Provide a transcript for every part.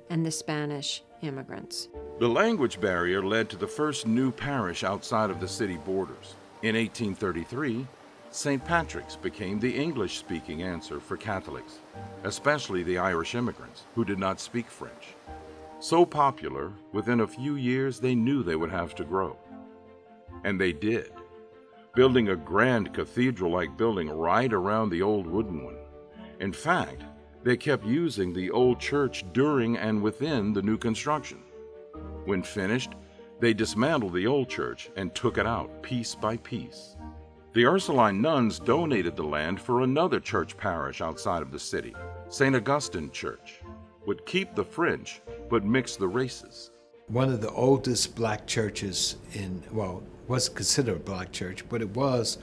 and the Spanish immigrants. The language barrier led to the first new parish outside of the city borders. In 1833, St. Patrick's became the English-speaking answer for Catholics, especially the Irish immigrants who did not speak French. So popular, within a few years they knew they would have to grow. And they did, building a grand cathedral-like building right around the old wooden one. In fact, they kept using the old church during and within the new construction. When finished, they dismantled the old church and took it out piece by piece. The Ursuline nuns donated the land for another church parish outside of the city. St. Augustine Church would keep the French but mix the races. One of the oldest black churches wasn't considered a black church, but it was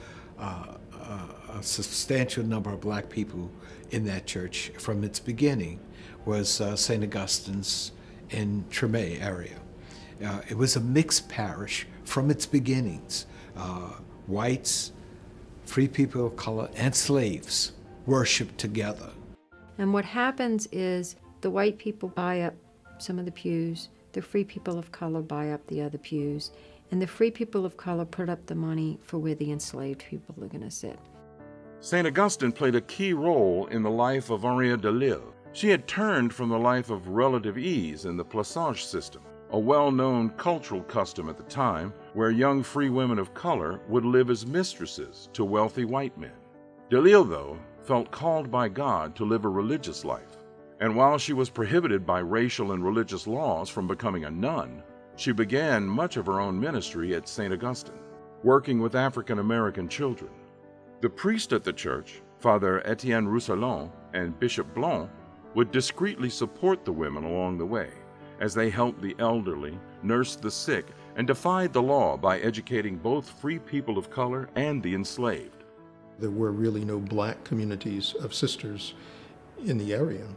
a substantial number of black people in that church from its beginning, was St. Augustine's in Tremé area. It was a mixed parish from its beginnings. Whites, free people of color, and slaves worshiped together. And what happens is the white people buy up some of the pews, the free people of color buy up the other pews, and the free people of color put up the money for where the enslaved people are going to sit. St. Augustine played a key role in the life of Henriette de Lille. She had turned from the life of relative ease in the Plaçage system, a well-known cultural custom at the time where young free women of color would live as mistresses to wealthy white men. De Lille, though, felt called by God to live a religious life, and while she was prohibited by racial and religious laws from becoming a nun, she began much of her own ministry at St. Augustine, working with African American children. The priest at the church, Father Etienne Roussillon, and Bishop Blanc would discreetly support the women along the way as they helped the elderly, nursed the sick, and defied the law by educating both free people of color and the enslaved. There were really no black communities of sisters in the area.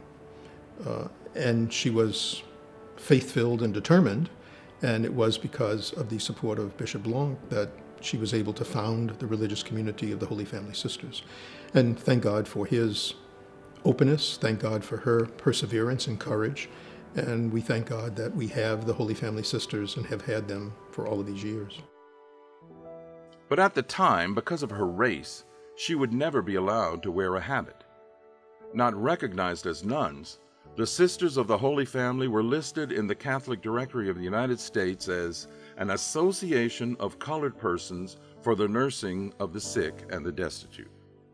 And she was faith-filled and determined, and it was because of the support of Bishop Blanc that she was able to found the religious community of the Holy Family Sisters. And thank God for his openness, thank God for her perseverance and courage, and we thank God that we have the Holy Family Sisters and have had them for all of these years. But at the time, because of her race, she would never be allowed to wear a habit. Not recognized as nuns, the Sisters of the Holy Family were listed in the Catholic Directory of the United States as an association of colored persons for the nursing of the sick and the destitute.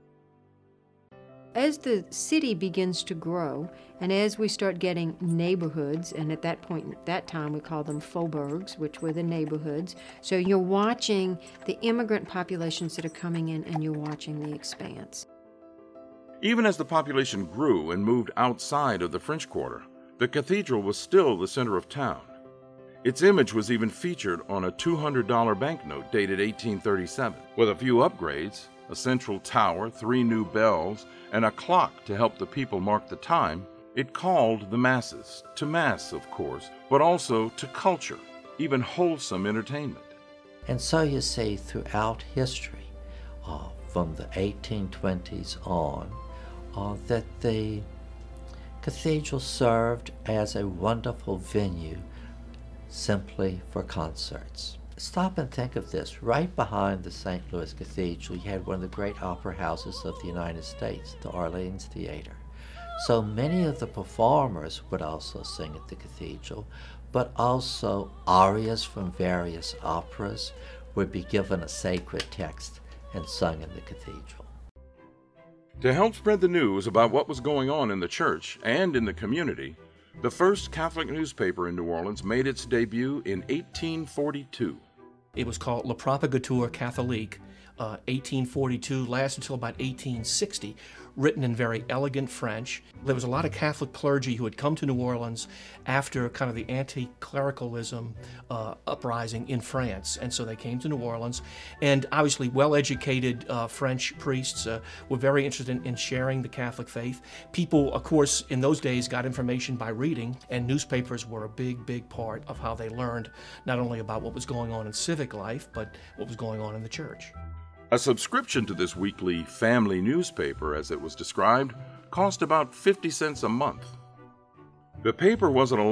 As the city begins to grow, and as we start getting neighborhoods, and at that time we called them faubourgs, which were the neighborhoods, so you're watching the immigrant populations that are coming in and you're watching the expanse. Even as the population grew and moved outside of the French Quarter, the cathedral was still the center of town. Its image was even featured on a $200 banknote dated 1837. With a few upgrades, a central tower, 3 new bells, and a clock to help the people mark the time, it called the masses, to mass, of course, but also to culture, even wholesome entertainment. And so you see throughout history, from the 1820s on, that the cathedral served as a wonderful venue simply for concerts. Stop and think of this. Right behind the St. Louis Cathedral, you had one of the great opera houses of the United States, the Orleans Theater. So many of the performers would also sing at the cathedral, but also arias from various operas would be given a sacred text and sung in the cathedral. To help spread the news about what was going on in the church and in the community, the first Catholic newspaper in New Orleans made its debut in 1842. It was called Le Propagateur Catholique, 1842, lasted until about 1860, written in very elegant French. There was a lot of Catholic clergy who had come to New Orleans after kind of the anti-clericalism uprising in France, and so they came to New Orleans. And obviously well-educated French priests were very interested in sharing the Catholic faith. People, of course, in those days got information by reading, and newspapers were a big, big part of how they learned not only about what was going on in civic life, but what was going on in the church. A subscription to this weekly family newspaper, as it was described, cost about 50 cents a month. The paper wasn't